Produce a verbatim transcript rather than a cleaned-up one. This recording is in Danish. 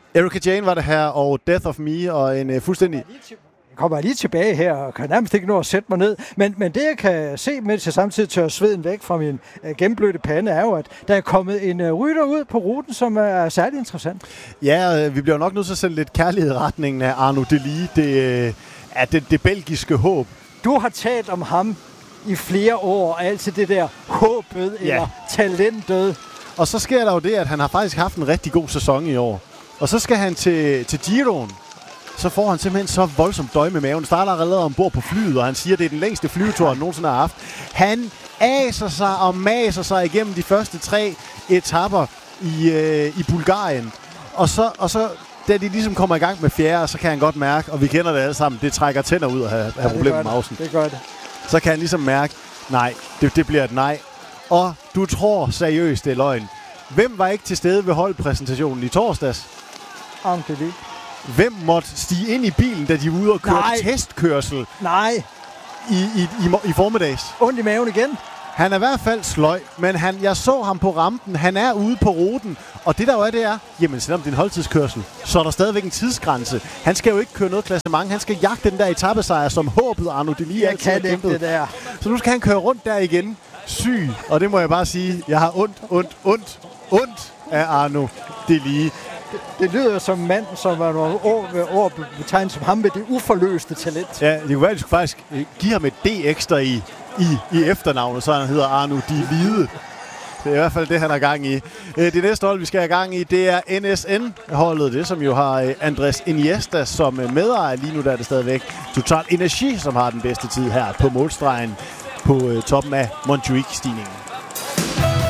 Erika Jane var det her, og Death of Me, og en uh, fuldstændig... Jeg kommer lige tilbage her, og kan nærmest ikke nå at sætte mig ned. Men, men det, jeg kan se, mens jeg samtidig tørrer sveden væk fra min uh, gennemblødte pande, er jo, at der er kommet en uh, rytter ud på ruten, som er særlig interessant. Ja, vi bliver nok nødt til at sende lidt kærlighed i retningen af Arnaud Dély, det, uh, det, det belgiske håb. Du har talt om ham i flere år, og altid det der håbet ja. eller talentet. Og så sker der jo det, at han har faktisk haft en rigtig god sæson i år. Og så skal han til, til Giroen. Så får han simpelthen så voldsomt døj med maven. Starter allerede ombord på flyet, og han siger, at det er den længste flyvetur, han nogensinde har haft. Han aser sig og maser sig igennem de første tre etapper i, øh, i Bulgarien. Og så, og så, da de ligesom kommer i gang med fjerde, så kan han godt mærke, og vi kender det alle sammen, det trækker tænder ud og have, have ja, problemer med mausen. Det gør det. Så kan han ligesom mærke, nej, det, det bliver et nej. Og du tror seriøst, det er løgn. Hvem var ikke til stede ved holdpræsentationen i torsdags? Arnaud Dély. Hvem måtte stige ind i bilen, da de var ude og køre Nej. testkørsel Nej. I, i, i, i formiddags? Ondt i maven igen. Han er i hvert fald sløj, men han, jeg så ham på rampen. Han er ude på ruten, og det der jo er, det er, jamen selvom det er en holdtidskørsel, så er der stadigvæk en tidsgrænse. Han skal jo ikke køre noget klassement. Han skal jagte den der etapesejr, som håbet Arnaud Dély jeg kan ikke det der. Så nu skal han køre rundt der igen. Syg, og det må jeg bare sige, jeg har ondt, ondt, ondt, ondt af Arnaud Dély. Det, det lyder som en mand, som var nogle år, år betegnet som ham med det uforløste talent. Ja, det kunne være, at du skulle faktisk give ham et D ekstra i, i, i efternavnet, så han hedder Arnaud Dély. Det er i hvert fald det, han har gang i. Det næste hold, vi skal have gang i, det er N S N-holdet, det som jo har Andrés Iniesta som medejer. Lige nu der er det stadigvæk Total Energi, som har den bedste tid her på målstregen på toppen af Montjuic-stigningen.